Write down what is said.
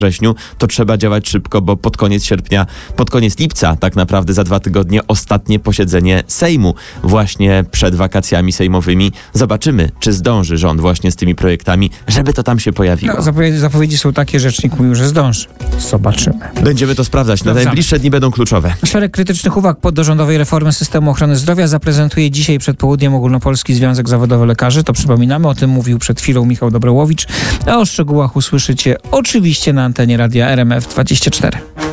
wrześniu, to trzeba działać szybko, bo pod koniec lipca, tak naprawdę za 2 tygodnie, ostatnie posiedzenie Sejmu właśnie przed wakacjami sejmowymi. Zobaczymy, czy zdąży rząd właśnie z tymi projektami, żeby to tam się pojawiło. No, zapowiedzi są takie, rzecznik mówił, że zdąży. Zobaczymy. Będziemy to sprawdzać. Na najbliższe dni będą kluczowe. Szereg krytycznych uwag do rządowej reformy systemu ochrony zdrowia zaprezentuje dzisiaj przed południem Ogólnopolski Związek Zawodowy Lekarzy. To przypominamy, o tym mówił przed chwilą Michał Dobrołowicz. A o szczegółach usłyszycie oczywiście na antenie radia RMF 24.